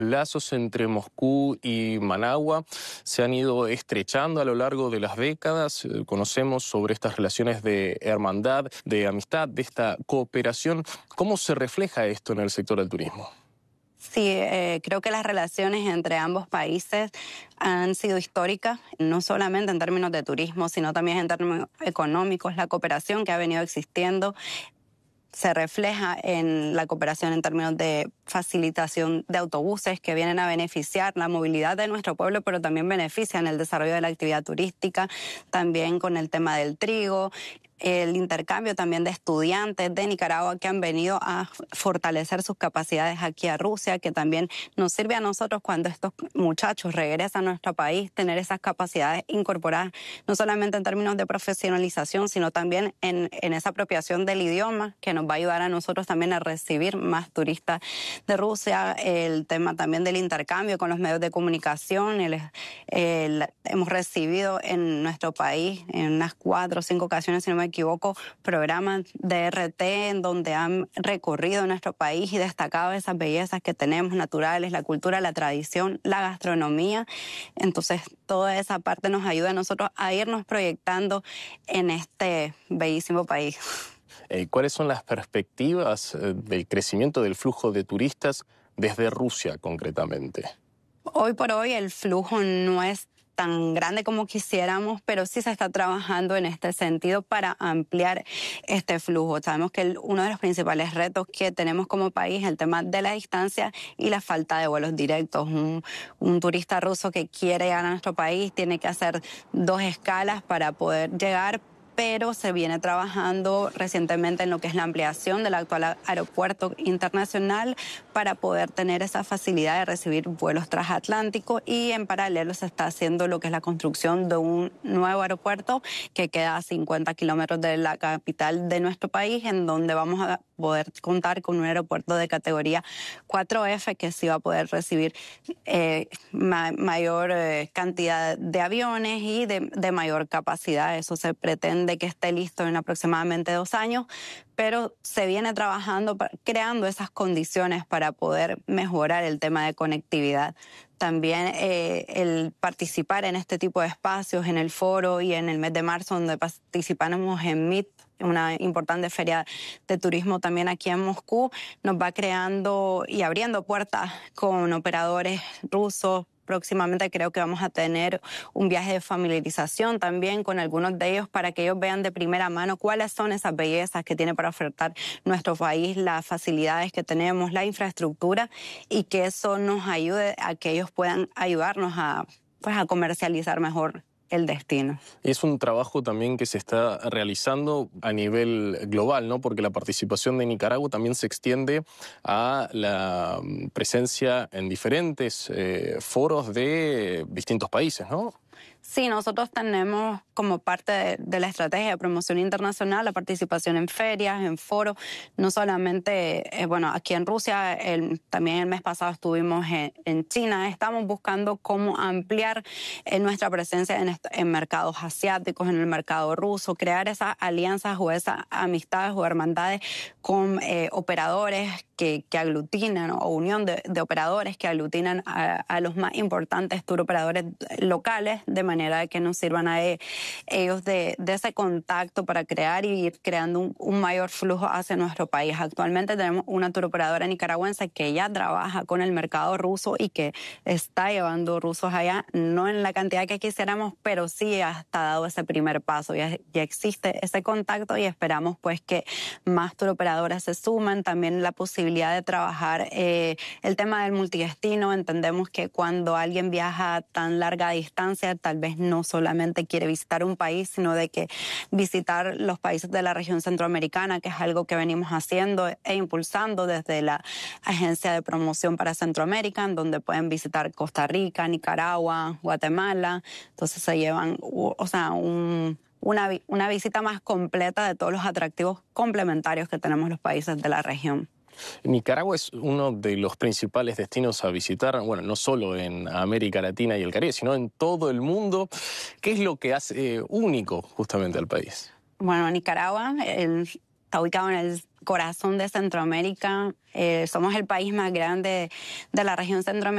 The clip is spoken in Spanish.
Lazos entre Moscú y Managua se han ido estrechando a lo largo de las décadas. Conocemos sobre estas relaciones de hermandad, de amistad, de esta cooperación. ¿Cómo se refleja esto en el sector del turismo? Sí, creo que las relaciones entre ambos países han sido históricas, no solamente en términos de turismo, sino también en términos económicos. La cooperación que ha venido existiendo se refleja en la cooperación en términos de facilitación de autobuses que vienen a beneficiar la movilidad de nuestro pueblo, pero también benefician el desarrollo de la actividad turística, también con el tema del trigo, el intercambio también de estudiantes de Nicaragua que han venido a fortalecer sus capacidades aquí a Rusia, que también nos sirve a nosotros cuando estos muchachos regresan a nuestro país, tener esas capacidades incorporadas, no solamente en términos de profesionalización, sino también en esa apropiación del idioma, que nos va a ayudar a nosotros también a recibir más turistas de Rusia, el tema también del intercambio con los medios de comunicación. Hemos recibido en nuestro país, en unas 4 o 5 ocasiones, si no me equivoco, programas de RT en donde han recorrido nuestro país y destacado esas bellezas que tenemos naturales, la cultura, la tradición, la gastronomía. Entonces, toda esa parte nos ayuda a nosotros a irnos proyectando en este bellísimo país. ¿Cuáles son las perspectivas del crecimiento del flujo de turistas desde Rusia concretamente? Hoy por hoy el flujo no es tan grande como quisiéramos, pero sí se está trabajando en este sentido para ampliar este flujo. Sabemos que uno de los principales retos que tenemos como país es el tema de la distancia y la falta de vuelos directos. Un turista ruso que quiere llegar a nuestro país tiene que hacer 2 escalas para poder llegar, pero se viene trabajando recientemente en lo que es la ampliación del actual aeropuerto internacional para poder tener esa facilidad de recibir vuelos transatlánticos, y en paralelo se está haciendo lo que es la construcción de un nuevo aeropuerto que queda a 50 kilómetros de la capital de nuestro país, en donde vamos a poder contar con un aeropuerto de categoría 4F que sí va a poder recibir mayor cantidad de aviones y de mayor capacidad. Eso se pretende que esté listo en aproximadamente 2 años, pero se viene trabajando, creando esas condiciones para poder mejorar el tema de conectividad. También el participar en este tipo de espacios, en el foro y en el mes de marzo, donde participamos en MIT, una importante feria de turismo también aquí en Moscú, nos va creando y abriendo puertas con operadores rusos. Próximamente creo que vamos a tener un viaje de familiarización también con algunos de ellos para que ellos vean de primera mano cuáles son esas bellezas que tiene para ofertar nuestro país, las facilidades que tenemos, la infraestructura, y que eso nos ayude a que ellos puedan ayudarnos a comercializar mejor el destino. Es un trabajo también que se está realizando a nivel global, ¿no? Porque la participación de Nicaragua también se extiende a la presencia en diferentes foros de distintos países, ¿no? Sí, nosotros tenemos como parte de la estrategia de promoción internacional la participación en ferias, en foros, no solamente, aquí en Rusia, también el mes pasado estuvimos en China. Estamos buscando cómo ampliar nuestra presencia en mercados asiáticos, en el mercado ruso, crear esas alianzas o esas amistades o hermandades con operadores que aglutinan, o unión de operadores que aglutinan a los más importantes tour operadores locales, de manera que nos sirvan a ellos de ese contacto para crear y ir creando un mayor flujo hacia nuestro país. Actualmente tenemos una tour operadora nicaragüense que ya trabaja con el mercado ruso y que está llevando rusos allá, no en la cantidad que quisiéramos, pero sí ya está dado ese primer paso, ya existe ese contacto, y esperamos pues que más tour operadoras se sumen. También la posibilidad de trabajar el tema del multidestino. Entendemos que cuando alguien viaja a tan larga distancia, tal vez no solamente quiere visitar un país, sino de que visitar los países de la región centroamericana, que es algo que venimos haciendo e impulsando desde la Agencia de Promoción para Centroamérica, en donde pueden visitar Costa Rica, Nicaragua, Guatemala. Entonces se llevan, una visita más completa de todos los atractivos complementarios que tenemos los países de la región. Nicaragua es uno de los principales destinos a visitar, bueno, no solo en América Latina y el Caribe, sino en todo el mundo. ¿Qué es lo que hace único justamente al país? Bueno, Nicaragua está ubicado en el corazón de Centroamérica. Somos el país más grande de la región centroamericana.